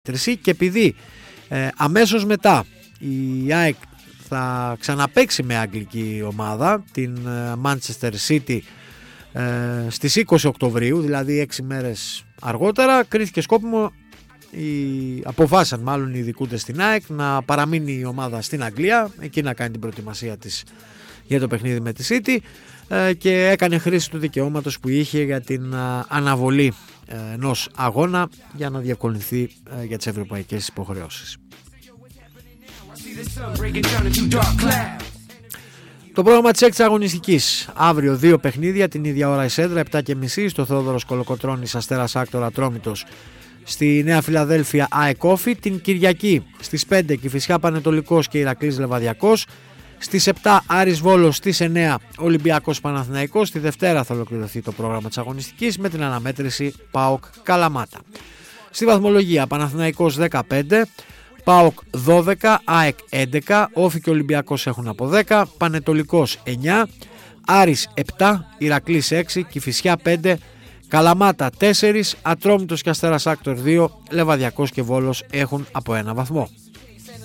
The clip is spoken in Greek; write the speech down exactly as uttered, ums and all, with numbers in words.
Και επειδή ε, αμέσως μετά η ΑΕΚ θα ξαναπαίξει με αγγλική ομάδα, την ε, Manchester City, ε, στις είκοσι Οκτωβρίου, δηλαδή έξι μέρες αργότερα, κρίθηκε σκόπιμο, οι, αποφάσισαν μάλλον οι ειδικούτες στην ΑΕΚ να παραμείνει η ομάδα στην Αγγλία, εκεί να κάνει την προετοιμασία της για το παιχνίδι με τη City, ε, και έκανε χρήση του δικαιώματος που είχε για την ε, αναβολή ενός αγώνα για να διευκολυνθεί ε, για τις ευρωπαϊκές υποχρεώσεις. Το πρόγραμμα της έκτης αγωνιστικής: αύριο δύο παιχνίδια, την ίδια ώρα η Σέντρα, επτά και μισή, στο Θεόδωρος Κολοκοτρώνης Αστέρας Άκτορα Ατρόμητος, στη Νέα Φιλαδέλφια ΑΕΚ Όφη. Την Κυριακή στις πέντε Κηφισιά Πανετολικός και Ηρακλής Λεβαδιακός. Στις επτά Άρης Βόλος, στις εννέα Ολυμπιακός Παναθηναϊκός. Στη Δευτέρα θα ολοκληρωθεί το πρόγραμμα της αγωνιστικής με την αναμέτρηση ΠΑΟΚ Καλαμάτα. Στη βαθμολογία: Παναθηναϊκός δεκαπέντε, ΠΑΟΚ δώδεκα, ΑΕΚ έντεκα, Όφη και Ολυμπιακός έχουν από δέκα, Πανετολικός εννιά, Άρης επτά, Ηρακλής έξι, Κηφισιά πέντε, Καλαμάτα τέσσερα, Ατρόμητος και Αστέρας Άκτορ δύο, Λεβαδιακός και Βόλος έχουν από ένα βαθμό.